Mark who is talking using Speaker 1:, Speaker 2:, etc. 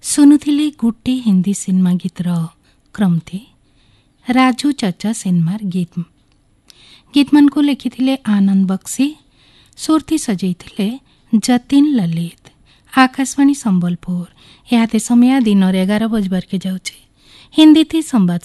Speaker 1: ଶୁଣୁଥିଲେ ଗୋଟେ ହିନ୍ଦୀ ସିନେମା ଗୀତର କ୍ରମ ଥି ରାଜୁ ଚାଚା ସିନେମାର ଗୀତମାନଙ୍କୁ ଲେଖିଥିଲେ ଆନନ୍ଦ ବକ୍ସି, ସୁରଥି ସଜେଇଥିଲେ ଯତୀନ ଲଲିତ। ଆକାଶବାଣୀ ସମ୍ବଲପୁର। ଏହା ସମୟ ଦିନର 11 बजबार के जाऊे। हिंदी थी संवाद